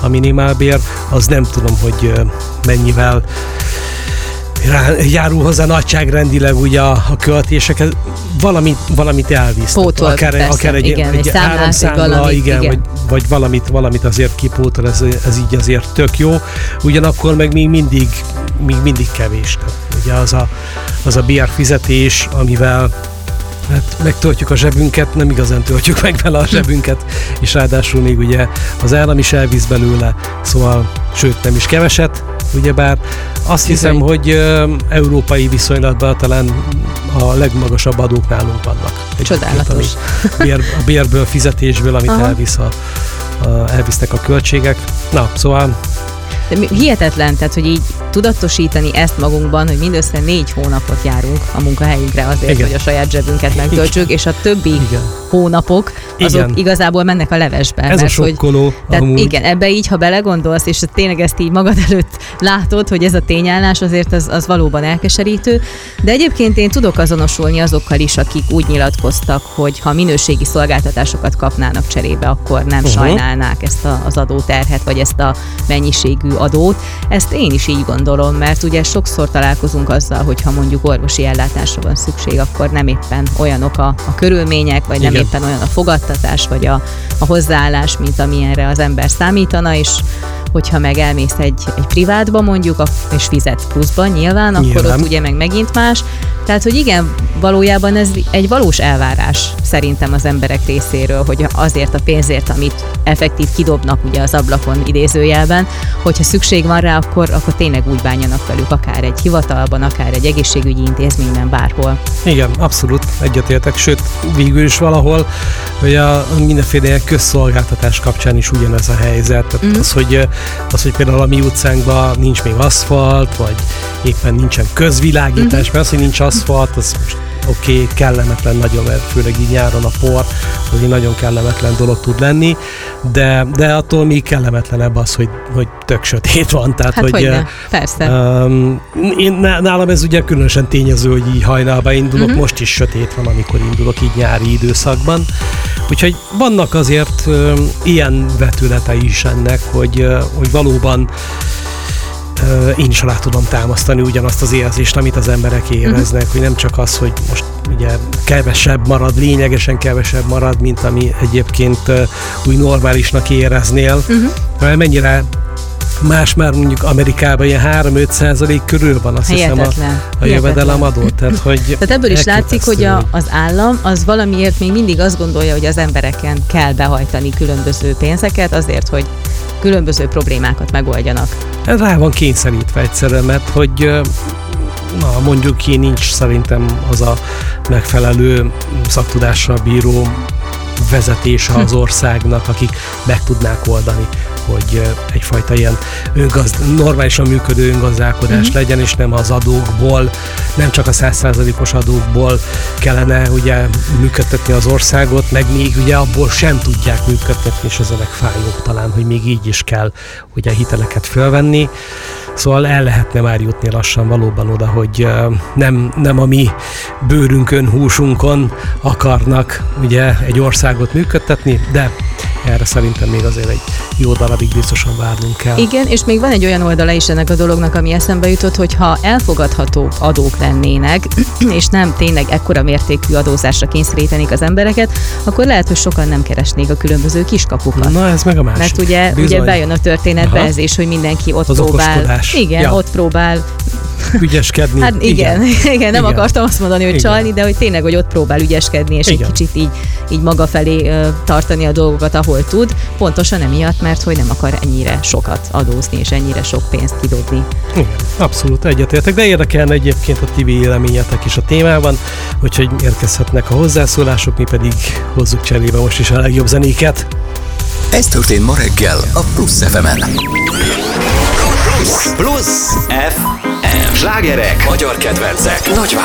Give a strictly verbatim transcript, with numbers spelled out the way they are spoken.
a minimálbér, az nem tudom, hogy mennyivel járul hozzá nagyságrendileg ugye a, a költéseket, valamit, valamit elvisz. Pótol, akár, persze, akár egy, igen, egy, egy áramszámla, valamit, igen, igen. Vagy, vagy valamit, valamit azért kipótol, ez, ez így azért tök jó. Ugyanakkor meg még mindig, még mindig kevés. Tehát ugye az a, az a bérfizetés, amivel hát megtöltjük a zsebünket, nem igazán töltjük meg vele a zsebünket, és ráadásul még ugye az állam is elvisz belőle, szóval, sőt nem is keveset, ugyebár azt hiszem, Bizony. hogy uh, európai viszonylatban talán a legmagasabb adók nálunk vannak. Csodálatos. A, bér, a bérből, fizetésből, amit elvisz a, a, elvisznek a költségek. Na, szóval de hihetetlen, tehát, hogy így tudatosítani ezt magunkban, hogy mindössze négy hónapot járunk a munkahelyünkre azért, Igen. hogy a saját zsebünket megtöltsük, és a többi Igen. hónapok, azok Igen. igazából mennek a levesbe. Ez mert, a sokkoló. Hogy, tehát igen, ebbe így, ha belegondolsz, és tényleg ezt így magad előtt látod, hogy ez a tényállás, azért az, az valóban elkeserítő. De egyébként én tudok azonosulni azokkal is, akik úgy nyilatkoztak, hogy ha minőségi szolgáltatásokat kapnának cserébe, akkor nem uh-huh. sajnálnák ezt a, az adóterhet, vagy ezt a mennyiségű adót. Ezt én is így gondolom, mert ugye sokszor találkozunk azzal, hogy ha mondjuk orvosi ellátásra van szükség, akkor nem éppen olyanok a, a körülmények, vagy nem Igen. éppen olyan a fogadtatás, vagy a, a hozzáállás, mint amilyenre az ember számítana, és hogyha meg elmész egy, egy privátba mondjuk, és fizet pluszban nyilván, akkor nyilván. Ott ugye meg megint más. Tehát, hogy igen, valójában ez egy valós elvárás szerintem az emberek részéről, hogy azért a pénzért, amit effektív kidobnak ugye az ablakon idézőjelben, hogyha szükség van rá, akkor, akkor tényleg úgy bánjanak velük, akár egy hivatalban, akár egy egészségügyi intézményben, bárhol. Igen, abszolút egyetértek, sőt, végül is valahol, hogy a mindenféle ilyen közszolgáltatás kapcsán is ugyanez a helyzet. Tehát mm. az, hogy, az, hogy például a mi utcánkban nincs még aszfalt, vagy éppen nincsen közvilágítás, mm-hmm. mert az, hogy nincs aszfalt, az most oké, okay, kellemetlen nagyon, mert főleg így nyáron a por, hogy nagyon kellemetlen dolog tud lenni, de, de attól még kellemetlenebb az, hogy, hogy tök sötét van. Tehát, hát hogy, hogyne, persze. Um, én, nálam ez ugye különösen tényező, hogy így hajnalban indulok, uh-huh. most is sötét van, amikor indulok így nyári időszakban. Úgyhogy vannak azért um, ilyen vetületei is ennek, hogy, uh, hogy valóban Uh, én is alá tudom támasztani ugyanazt az érzést, amit az emberek éreznek, uh-huh. hogy nem csak az, hogy most ugye kevesebb marad, lényegesen kevesebb marad, mint ami egyébként uh, úgy normálisnak éreznél, uh-huh. mert mennyire más már mondjuk Amerikában ilyen három-öt százalék körül van, azt Hihetetlen. hiszem a, a jövedelemadó. Tehát, hogy Tehát ebből is látszik, hogy a, az állam az valamiért még mindig azt gondolja, hogy az embereken kell behajtani különböző pénzeket azért, hogy különböző problémákat megoldjanak. Rá van kényszerítve egyszerűen, mert hogy na, mondjuk ki nincs szerintem az a megfelelő szaktudással bíró vezetése az országnak, akik meg tudnák oldani, hogy egyfajta ilyen öngazd, normálisan működő öngazdálkodás mm-hmm. legyen, és nem az adókból, nem csak a száz százalékos adókból kellene ugye működtetni az országot, meg még ugye abból sem tudják működtetni, és az a legfájóbb talán, hogy még így is kell ugye hiteleket fölvenni. Szóval el lehetne már jutni lassan valóban oda, hogy nem, nem a mi bőrünkön, húsunkon akarnak ugye egy országot működtetni, de erre szerintem még azért egy jó darabig biztosan várnunk kell. Igen, és még van egy olyan oldala is ennek a dolognak, ami eszembe jutott, hogy ha elfogadható adók lennének, és nem tényleg ekkora mértékű adózásra kényszerítenék az embereket, akkor lehet, hogy sokan nem keresnék a különböző kiskapukat. Na, ez meg a másik. Mert ugye, ugye bejön a történetbe Aha. ez is, hogy mindenki ott az próbál. Okoskodás. Igen, ja. ott próbál ügyeskedni. Hát igen, igen, igen nem igen. akartam azt mondani, hogy igen. csalni, de hogy tényleg, hogy ott próbál ügyeskedni, és igen. egy kicsit így, így maga felé uh, tartani a dolgokat, ahol tud, pontosan emiatt, mert hogy nem akar ennyire sokat adózni, és ennyire sok pénzt kidobni. Igen, abszolút egyetértek, de érdekelne egyébként a ti véleményetek is a témában, úgyhogy érkezhetnek a hozzászólások, mi pedig hozzuk cserébe most is a legjobb zenéket. Ez történt ma reggel a Plusz ef emen. Plusz ef em. Slágerek, magyar kedvencek, nagy